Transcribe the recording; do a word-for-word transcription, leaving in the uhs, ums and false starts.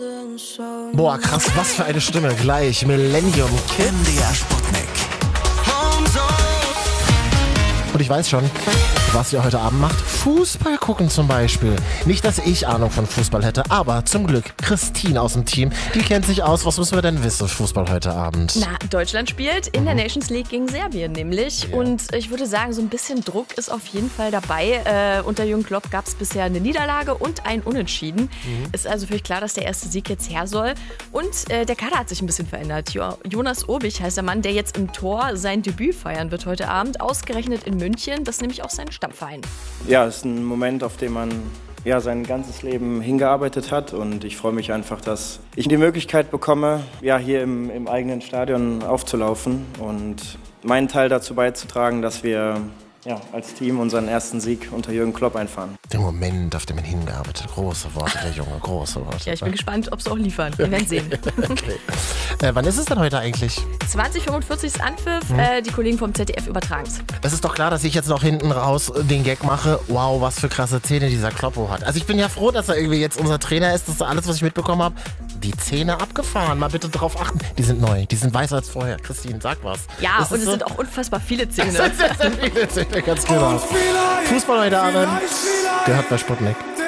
Boah, krass, was für eine Stimme. Gleich Millennium Kid. M D R Sputnik. Und ich weiß schon, was ihr heute Abend macht. Fußball gucken zum Beispiel. Nicht, dass ich Ahnung von Fußball hätte, aber zum Glück Christine aus dem Team, die kennt sich aus. Was müssen wir denn wissen, Fußball heute Abend? Na, Deutschland spielt in der Nations League gegen Serbien nämlich. Ja. Und ich würde sagen, so ein bisschen Druck ist auf jeden Fall dabei. Äh, unter Jürgen Klopp gab es bisher eine Niederlage und ein Unentschieden. Mhm. Ist also völlig klar, dass der erste Sieg jetzt her soll. Und äh, der Kader hat sich ein bisschen verändert. Jo- Jonas Obich heißt der Mann, der jetzt im Tor sein Debüt feiern wird heute Abend. Ausgerechnet in München. Das ist nämlich auch sein Stammverein. Ja, es ist ein Moment, auf den man ja, sein ganzes Leben hingearbeitet hat, und ich freue mich einfach, dass ich die Möglichkeit bekomme, ja, hier im, im eigenen Stadion aufzulaufen und meinen Teil dazu beizutragen, dass wir ja, als Team unseren ersten Sieg unter Jürgen Klopp einfahren. Der Moment, auf den man hingearbeitet. Große Worte, der Junge, große Worte. Ja, ich bin gespannt, ob sie auch liefern. Wir werden sehen. Okay. Äh, wann ist es denn heute eigentlich? zwanzig fünfundvierzig ist Anpfiff. Hm. Äh, die Kollegen vom Z D F übertragen es. Es ist doch klar, dass ich jetzt noch hinten raus den Gag mache. Wow, was für krasse Zähne dieser Kloppo hat. Also ich bin ja froh, dass er irgendwie jetzt unser Trainer ist. Das ist alles, was ich mitbekommen habe. Die Zähne abgefahren. Mal bitte drauf achten. Die sind neu. Die sind weißer als vorher. Christine, sag was. Ja, ist und es so? sind auch unfassbar viele Zähne. Es sind viele Zähne, ganz genau. Fußball heute Abend gehört bei Sputnik.